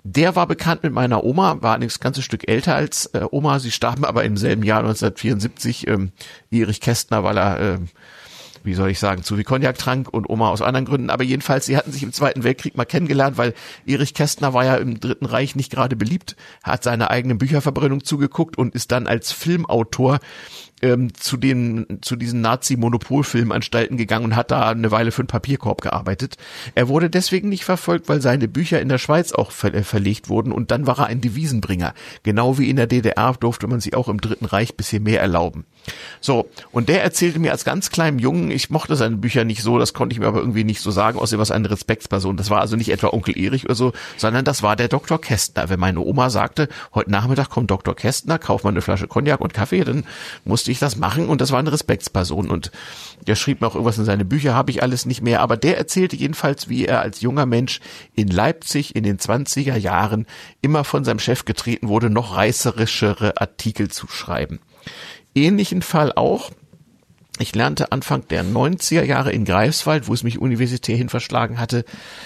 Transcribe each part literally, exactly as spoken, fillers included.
Der war bekannt mit meiner Oma, war allerdings ein ganzes Stück älter als äh, Oma. Sie starben aber im selben Jahr neunzehnhundertvierundsiebzig, ähm, Erich Kästner, weil er, äh, wie soll ich sagen, zu viel Cognac trank und Oma aus anderen Gründen. Aber jedenfalls, sie hatten sich im Zweiten Weltkrieg mal kennengelernt, weil Erich Kästner war ja im Dritten Reich nicht gerade beliebt, hat seine eigenen Bücherverbrennung zugeguckt und ist dann als Filmautor ähm, zu den zu diesen Nazi-Monopolfilmanstalten gegangen und hat da eine Weile für einen Papierkorb gearbeitet. Er wurde deswegen nicht verfolgt, weil seine Bücher in der Schweiz auch ver- äh, verlegt wurden und dann war er ein Devisenbringer. Genau wie in der D D R durfte man sich auch im Dritten Reich ein bisschen mehr erlauben. So, und der erzählte mir als ganz kleinem Jungen, ich mochte seine Bücher nicht so, das konnte ich mir aber irgendwie nicht so sagen, außerdem was eine Respektsperson. Das war also nicht etwa Onkel Erich oder so, sondern das war der Doktor Kästner. Wenn meine Oma sagte, heute Nachmittag kommt Doktor Kästner, kauf mal eine Flasche Cognac und Kaffee, dann musste ich das machen und das war eine Respektsperson. Und der schrieb mir auch irgendwas in seine Bücher, habe ich alles nicht mehr, aber der erzählte jedenfalls, wie er als junger Mensch in Leipzig in den zwanziger Jahren immer von seinem Chef getreten wurde, noch reißerischere Artikel zu schreiben. Ähnlichen Fall auch. Ich lernte Anfang der neunziger Jahre in Greifswald, wo es mich universitär hin verschlagen hatte,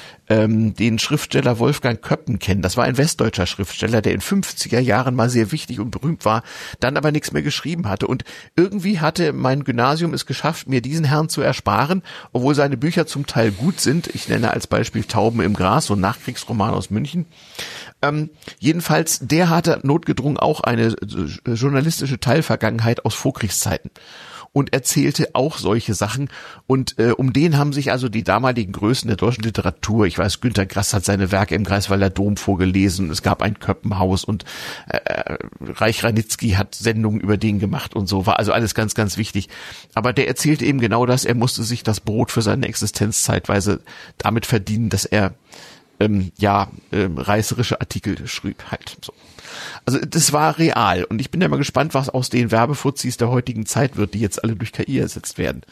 ähm, den Schriftsteller Wolfgang Köppen kennen. Das war ein westdeutscher Schriftsteller, der in fünfziger Jahren mal sehr wichtig und berühmt war, dann aber nichts mehr geschrieben hatte. Und irgendwie hatte mein Gymnasium es geschafft, mir diesen Herrn zu ersparen, obwohl seine Bücher zum Teil gut sind. Ich nenne als Beispiel Tauben im Gras, so ein Nachkriegsroman aus München. Ähm, jedenfalls, der hatte notgedrungen auch eine äh, journalistische Teilvergangenheit aus Vorkriegszeiten und erzählte auch solche Sachen. Und äh, um den haben sich also die damaligen Größen der deutschen Literatur, ich weiß, Günter Grass hat seine Werke im Greifswalder Dom vorgelesen, es gab ein Köppenhaus und äh, Reich Ranitzky hat Sendungen über den gemacht und so, war also alles ganz, ganz wichtig. Aber der erzählte eben genau das, er musste sich das Brot für seine Existenz zeitweise damit verdienen, dass er Ähm, ja, ähm, reißerische Artikel schrieb halt so. Also das war real und ich bin ja mal gespannt, was aus den Werbefuzis der heutigen Zeit wird, die jetzt alle durch K I ersetzt werden.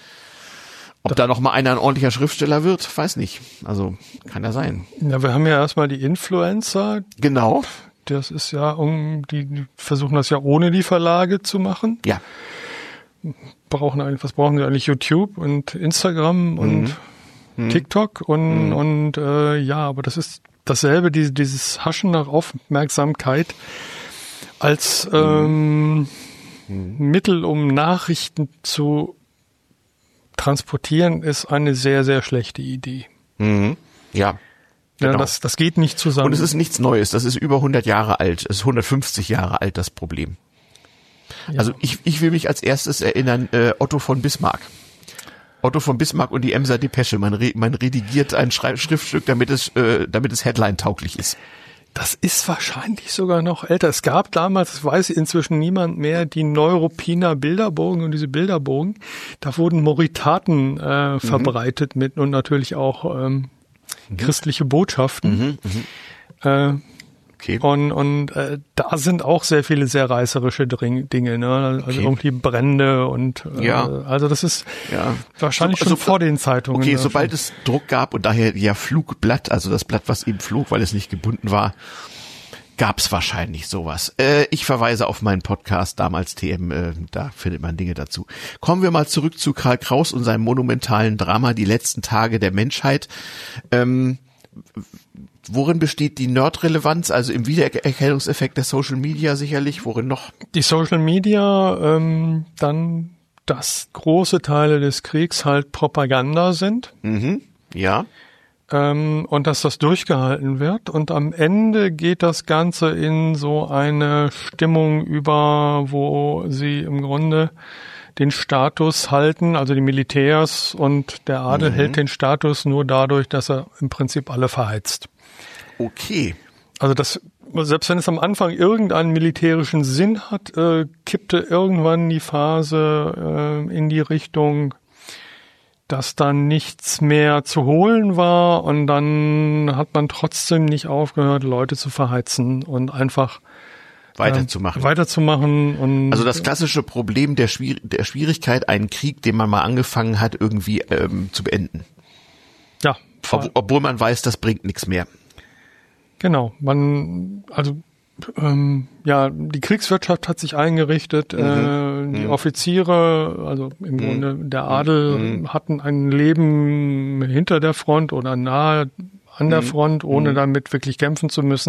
Ob da noch mal einer ein ordentlicher Schriftsteller wird, weiß nicht. Also kann ja sein. Ja, wir haben ja erstmal die Influencer. Genau. Das ist ja, um die, die versuchen das ja ohne die Verlage zu machen. Ja. Brauchen eigentlich, was brauchen sie eigentlich? YouTube und Instagram und mhm. TikTok und mhm. und äh, ja, aber das ist dasselbe, diese, dieses Haschen nach Aufmerksamkeit als ähm, mhm. Mittel, um Nachrichten zu transportieren, ist eine sehr, sehr schlechte Idee. Mhm. Ja. Genau. Ja, das, das geht nicht zusammen. Und es ist nichts Neues, das ist über hundert Jahre alt, es ist hundertfünfzig Jahre alt, das Problem. Ja. Also ich, ich will mich als erstes erinnern, äh, Otto von Bismarck. Otto von Bismarck und die Emser Depesche. Man, re, man redigiert ein Schrei- Schriftstück, damit es, äh, damit es Headline-tauglich ist. Das ist wahrscheinlich sogar noch älter. Es gab damals, das weiß inzwischen niemand mehr, die Neuruppiner Bilderbogen und diese Bilderbogen. Da wurden Moritaten äh, mhm. verbreitet mit und natürlich auch ähm, mhm. christliche Botschaften. Mhm. Mhm. Äh, Okay. Und, und äh, da sind auch sehr viele sehr reißerische Dring- Dinge, ne? Also okay. irgendwie Brände und äh, ja. also das ist ja. wahrscheinlich so, schon so, vor den Zeitungen. Okay, ne? sobald es Druck gab und daher ja Flugblatt, also das Blatt, was eben flog, weil es nicht gebunden war, gab es wahrscheinlich sowas. Äh, ich verweise auf meinen Podcast, damals T M, äh, da findet man Dinge dazu. Kommen wir mal zurück zu Karl Kraus und seinem monumentalen Drama Die letzten Tage der Menschheit. Ähm, Worin besteht die Nerd-Relevanz? Also im Wiedererkennungseffekt der Social Media sicherlich. Worin noch? Die Social Media, ähm, dann, dass große Teile des Kriegs halt Propaganda sind. Mhm. Ja. Ähm, und dass das durchgehalten wird. Und am Ende geht das Ganze in so eine Stimmung über, wo sie im Grunde den Status halten, also die Militärs und der Adel mhm. hält den Status nur dadurch, dass er im Prinzip alle verheizt. Okay. Also das, selbst wenn es am Anfang irgendeinen militärischen Sinn hat, äh, kippte irgendwann die Phase äh, in die Richtung, dass dann nichts mehr zu holen war und dann hat man trotzdem nicht aufgehört, Leute zu verheizen und einfach weiterzumachen. Äh, weiterzumachen und also das klassische Problem der, Schwier- der Schwierigkeit, einen Krieg, den man mal angefangen hat, irgendwie ähm, zu beenden. Ja. Ob, obwohl man weiß, das bringt nichts mehr. Genau, man, also ähm, ja, die Kriegswirtschaft hat sich eingerichtet, mhm. äh, die mhm. Offiziere, also im mhm. Grunde der Adel, mhm. hatten ein Leben hinter der Front oder nahe an der Front, ohne mhm. damit wirklich kämpfen zu müssen.